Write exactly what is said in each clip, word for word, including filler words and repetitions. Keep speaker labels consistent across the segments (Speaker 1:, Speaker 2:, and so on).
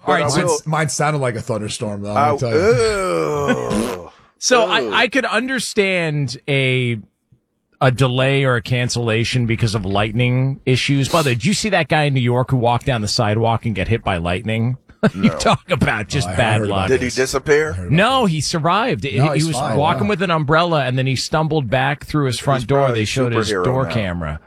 Speaker 1: All right,
Speaker 2: so
Speaker 1: will,
Speaker 3: mine sounded like a thunderstorm, though.
Speaker 2: I,
Speaker 3: I'll tell you.
Speaker 1: so I, I could understand a a delay or a cancellation because of lightning issues. By the way, did you see that guy in New York who walked down the sidewalk and get hit by lightning? You
Speaker 2: No.
Speaker 1: talk about just
Speaker 3: Oh,
Speaker 1: bad luck.
Speaker 2: Did he disappear?
Speaker 1: No, he survived.
Speaker 3: No,
Speaker 1: he
Speaker 3: he's
Speaker 1: was
Speaker 3: fine,
Speaker 1: walking
Speaker 3: wow.
Speaker 1: with an umbrella, and then he stumbled back through his front
Speaker 2: He's
Speaker 1: door.
Speaker 2: probably
Speaker 1: They
Speaker 2: a
Speaker 1: showed his
Speaker 2: superhero
Speaker 1: door
Speaker 2: now.
Speaker 1: camera.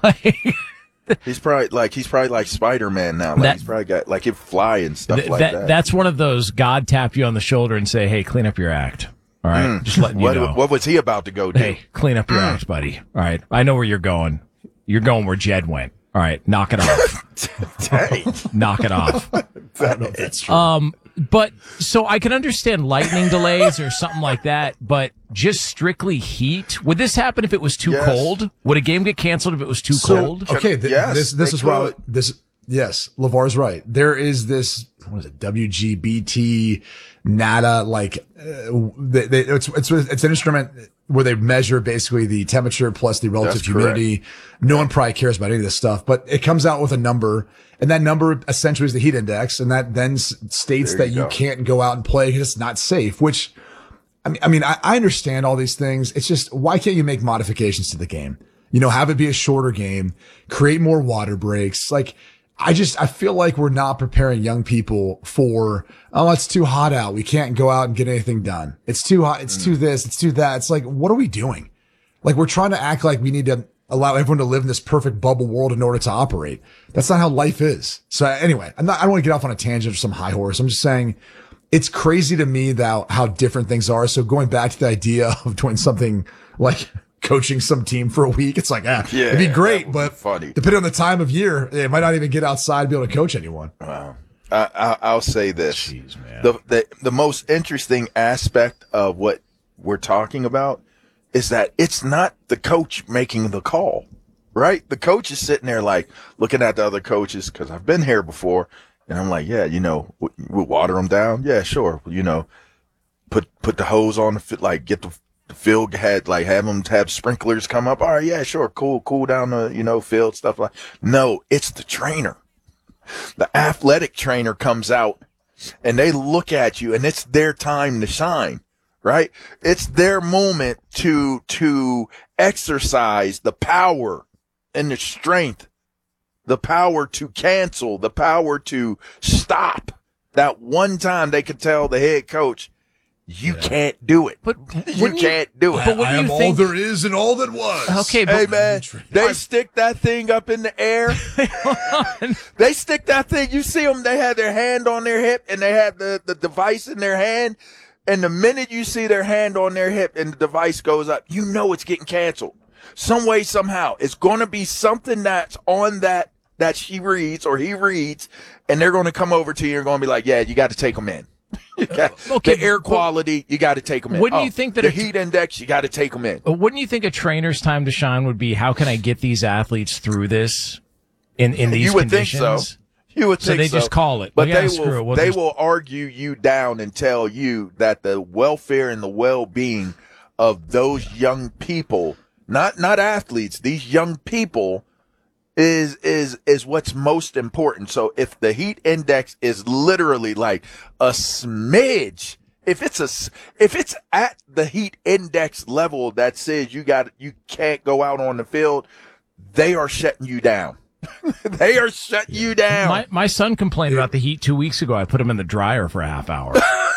Speaker 2: He's probably like he's probably like Spider-Man now. Like
Speaker 1: That-
Speaker 2: he's probably got like he fly and stuff
Speaker 1: Th-
Speaker 2: like
Speaker 1: that,
Speaker 2: that.
Speaker 1: That's one of those God tap you on the shoulder and say, "Hey, clean up your act." All right, just letting you
Speaker 2: what,
Speaker 1: know.
Speaker 2: what was he about to go do?
Speaker 1: Hey, clean up your act, buddy. All right, I know where you're going. You're going where Jed went. All right, knock it off.
Speaker 2: Dang.
Speaker 1: knock it off.
Speaker 3: I don't know if that's true.
Speaker 1: Um, but so I can understand lightning delays or something like that, but just strictly heat. Would this happen if it was too
Speaker 2: Yes.
Speaker 1: cold? Would a game get canceled if it was too
Speaker 3: So,
Speaker 1: cold?
Speaker 3: okay, th-
Speaker 2: Yes,
Speaker 3: this this
Speaker 2: they
Speaker 3: is why
Speaker 2: could.
Speaker 3: this yes, LeVar's right. There is this what is it W G B T NADA like uh, they, they, it's it's it's an instrument where they measure basically the temperature plus the relative
Speaker 2: That's correct.
Speaker 3: humidity. No one probably cares about any of this stuff, but it comes out with a number, and that number essentially is the heat index, and that then s- states
Speaker 2: There
Speaker 3: that
Speaker 2: you
Speaker 3: you
Speaker 2: go.
Speaker 3: can't go out and play because it's not safe. Which I mean, I mean, I, I understand all these things. It's just, why can't you make modifications to the game? You know, have it be a shorter game, create more water breaks. Like, I just, I feel like we're not preparing young people for, oh, it's too hot out. We can't go out and get anything done. It's too hot. It's too this. It's too that. It's like, what are we doing? Like, we're trying to act like we need to allow everyone to live in this perfect bubble world in order to operate. That's not how life is. So anyway, I'm not, I don't want to get off on a tangent or some high horse. I'm just saying, it's crazy to me that how different things are. So going back to the idea of doing something like coaching some team for a week, it's like, ah,
Speaker 2: Yeah,
Speaker 3: it'd be
Speaker 2: that
Speaker 3: great,
Speaker 2: would
Speaker 3: but
Speaker 2: be funny.
Speaker 3: depending on the time of year, it might not even get outside and be able to coach anyone.
Speaker 2: Wow. I, I, I'll say this:
Speaker 1: Jeez, man.
Speaker 2: the, the the most interesting aspect of what we're talking about is that it's not the coach making the call, right? The coach is sitting there like looking at the other coaches because I've been here before. And I'm like, yeah, you know, we we'll water them down. Yeah, sure. You know, put put the hose on the fit, like get the, the field had like have them have sprinklers come up. All right, yeah, sure, cool, cool down the you know field stuff like. No, it's the trainer. The athletic trainer comes out, and they look at you, and it's their time to shine, right? It's their moment to to exercise the power and the strength. The power to cancel, the power to stop. That one time they could tell the head coach, you yeah. can't do it.
Speaker 1: But
Speaker 2: you
Speaker 1: wouldn't
Speaker 2: can't
Speaker 1: you,
Speaker 2: do it.
Speaker 1: But what
Speaker 3: I
Speaker 1: do you
Speaker 3: am
Speaker 1: think?
Speaker 3: all there is and all that was.
Speaker 1: Okay, but
Speaker 2: Hey man, they stick that thing up in the air. They stick that thing. You see them, they have their hand on their hip and they have the, the device in their hand. And the minute you see their hand on their hip and the device goes up, you know it's getting canceled. Some way, somehow. It's going to be something that's on that that she reads or he reads, and they're going to come over to you and going to be like, yeah, you got to take them in. You got,
Speaker 1: Okay,
Speaker 2: the air
Speaker 1: but-
Speaker 2: quality, you got to take them in.
Speaker 1: Wouldn't
Speaker 2: Oh,
Speaker 1: you think that
Speaker 2: the
Speaker 1: a-
Speaker 2: heat index, you got to take them in.
Speaker 1: But wouldn't you think a trainer's time to shine would be, how can I get these athletes through this in, in these
Speaker 2: You would think
Speaker 1: conditions?
Speaker 2: so. You would
Speaker 1: So
Speaker 2: think
Speaker 1: they just call it.
Speaker 2: But
Speaker 1: Well, yeah,
Speaker 2: they
Speaker 1: screw
Speaker 2: will
Speaker 1: it. We'll
Speaker 2: they
Speaker 1: just-
Speaker 2: will argue you down and tell you that the welfare and the well-being of those young people, not not athletes, these young people is is is what's most important. So if the heat index is literally like a smidge, if it's a s- if it's at the heat index level that says you got you can't go out on the field, they are shutting you down. They are shutting you down.
Speaker 1: My my son complained about the heat two weeks ago. I put him in the dryer for a half hour.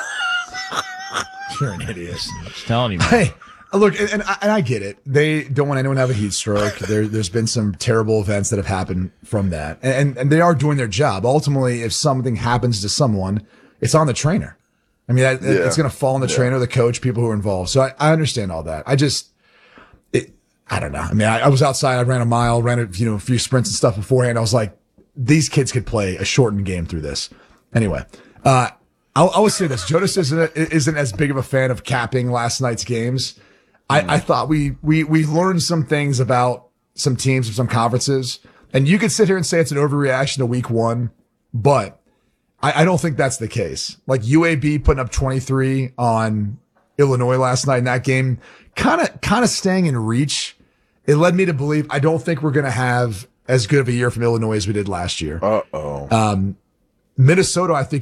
Speaker 3: You're an idiot.
Speaker 1: Just telling you. Man.
Speaker 3: Hey, look, and, and, I, and I get it. They don't want anyone to have a heat stroke. There, there's been some terrible events that have happened from that. And, and they are doing their job. Ultimately, if something happens to someone, it's on the trainer. I mean, that,
Speaker 2: Yeah.
Speaker 3: it's going to fall on the
Speaker 2: Yeah.
Speaker 3: trainer, the coach, people who are involved. So I, I understand all that. I just, it, I don't know. I mean, I, I was outside. I ran a mile, ran a, you know, a few sprints and stuff beforehand. I was like, these kids could play a shortened game through this. Anyway, uh, I'll, I would say this. Jonas isn't, isn't as big of a fan of capping last night's games. I, I thought we, we, we learned some things about some teams and some conferences, and you could sit here and say it's an overreaction to week one, but I, I don't think that's the case. Like U A B putting up twenty-three on Illinois last night in that game, kind of, kind of staying in reach. It led me to believe I don't think we're going to have as good of a year from Illinois as we did last year.
Speaker 2: Uh-oh.
Speaker 3: Um, Minnesota, I think,